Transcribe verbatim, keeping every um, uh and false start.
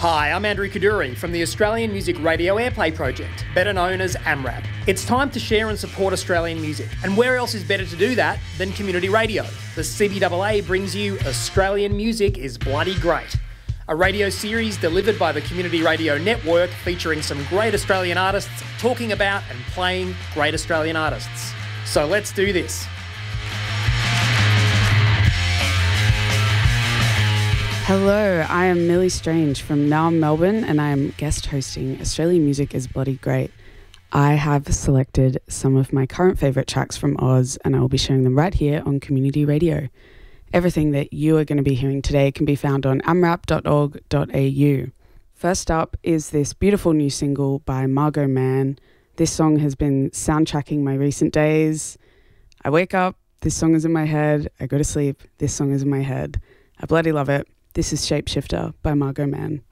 Hi, I'm Andrew Kaduri from the Australian Music Radio Airplay Project, better known as AMRAP. It's time to share and support Australian music, and where else is better to do that than community radio? The C B A A brings you Australian Music is Bloody Great, a radio series delivered by the Community Radio Network featuring some great Australian artists talking about and playing great Australian artists. So let's do this. Hello, I am Millie Strange from Now I'm Melbourne, and I am guest hosting Australian Music is Bloody Great. I have selected some of my current favourite tracks from Oz, and I will be sharing them right here on Community Radio. Everything that you are going to be hearing today can be found on amrap dot org dot a u. First up is this beautiful new single by Margot Mann. This song has been soundtracking my recent days. I wake up, this song is in my head. I go to sleep, this song is in my head. I bloody love it. This is Shapeshifter by Margot Mann.